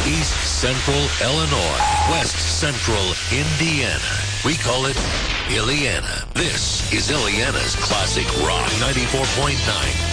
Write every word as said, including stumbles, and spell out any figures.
East Central Illinois, West Central Indiana. We call it Illiana. This is Illiana's Classic Rock ninety-four point nine.